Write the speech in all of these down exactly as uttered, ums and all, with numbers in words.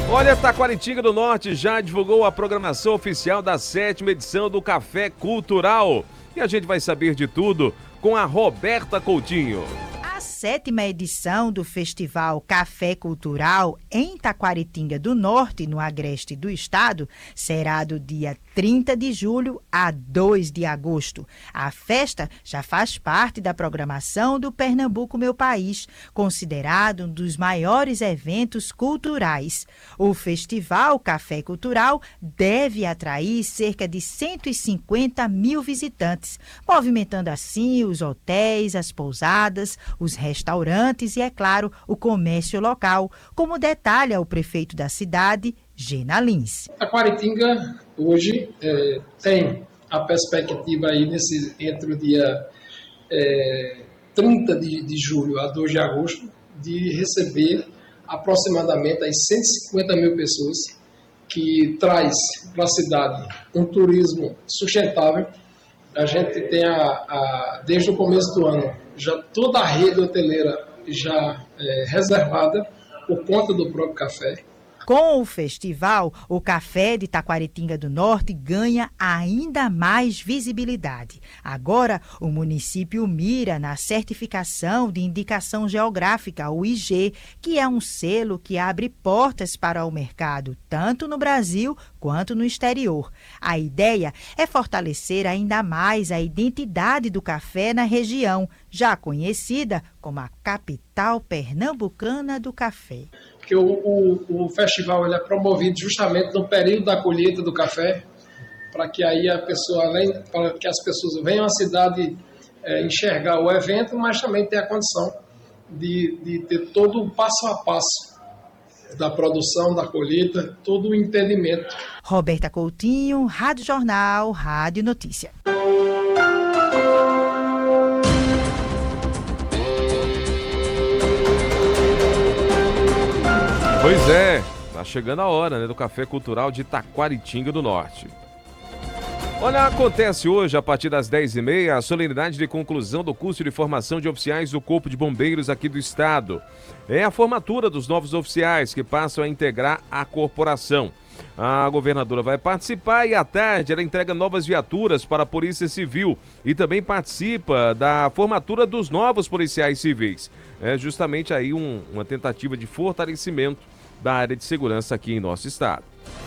Olha, Taquaritinga do Norte já divulgou a programação oficial da sétima edição do Café Cultural. E a gente vai saber de tudo com a Roberta Coutinho. A sétima edição do Festival Café Cultural em Taquaritinga do Norte, no agreste do estado, será do dia trinta de julho a dois de agosto. A festa já faz parte da programação do Pernambuco Meu País, considerado um dos maiores eventos culturais. O Festival Café Cultural deve atrair cerca de cento e cinquenta mil visitantes, movimentando assim os hotéis, as pousadas, os restaurantes e, é claro, o comércio local, como detalha o prefeito da cidade, Gena Lins. Taquaritinga hoje é, tem a perspectiva aí nesse, entre o dia é, trinta de julho a dois de agosto de receber aproximadamente as cento e cinquenta mil pessoas, que traz para a cidade um turismo sustentável. A gente tem, a, a, desde o começo do ano, já toda a rede hoteleira já é, reservada por conta do próprio café. Com o festival, o café de Taquaritinga do Norte ganha ainda mais visibilidade. Agora, o município mira na certificação de indicação geográfica, o I G, que é um selo que abre portas para o mercado, tanto no Brasil quanto no exterior. A ideia é fortalecer ainda mais a identidade do café na região, já conhecida como a capital pernambucana do café. Porque o, o, o festival ele é promovido justamente no período da colheita do café, para que aí a pessoa, além, para que as pessoas venham à cidade é, enxergar o evento, mas também ter a condição de, de ter todo o passo a passo da produção, da colheita, todo o entendimento. Roberta Coutinho, Rádio Jornal, Rádio Notícia. Pois é, tá chegando a hora, né, do Café Cultural de Taquaritinga do Norte. Olha, acontece hoje, a partir das dez e meia, a solenidade de conclusão do curso de formação de oficiais do Corpo de Bombeiros aqui do estado. É a formatura dos novos oficiais que passam a integrar a corporação. A governadora vai participar e à tarde ela entrega novas viaturas para a Polícia Civil e também participa da formatura dos novos policiais civis. É justamente aí um, uma tentativa de fortalecimento da área de segurança aqui em nosso estado.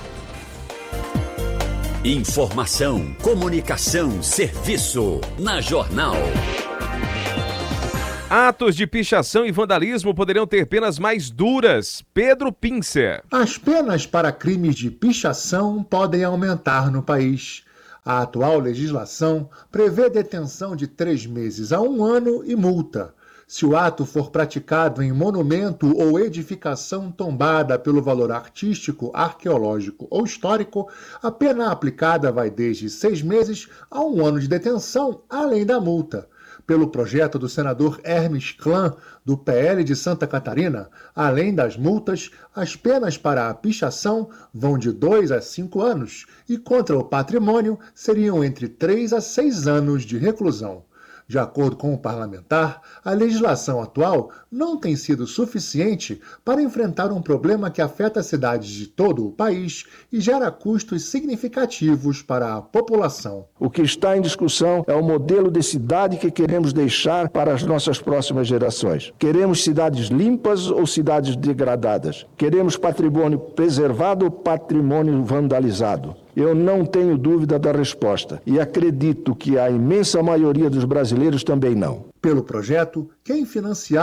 Informação, comunicação, serviço na Jornal. Atos de pichação e vandalismo poderão ter penas mais duras. Pedro Pincer. As penas para crimes de pichação podem aumentar no país. A atual legislação prevê detenção de três meses a um ano e multa. Se o ato for praticado em monumento ou edificação tombada pelo valor artístico, arqueológico ou histórico, a pena aplicada vai desde seis meses a um ano de detenção, além da multa. Pelo projeto do senador Hermes Klan, do P L de Santa Catarina, além das multas, as penas para a pichação vão de dois a cinco anos e contra o patrimônio seriam entre três a seis anos de reclusão. De acordo com o parlamentar, a legislação atual não tem sido suficiente para enfrentar um problema que afeta cidades de todo o país e gera custos significativos para a população. O que está em discussão é o modelo de cidade que queremos deixar para as nossas próximas gerações. Queremos cidades limpas ou cidades degradadas? Queremos patrimônio preservado ou patrimônio vandalizado? Eu não tenho dúvida da resposta e acredito que a imensa maioria dos brasileiros também não. Pelo projeto, quem financiar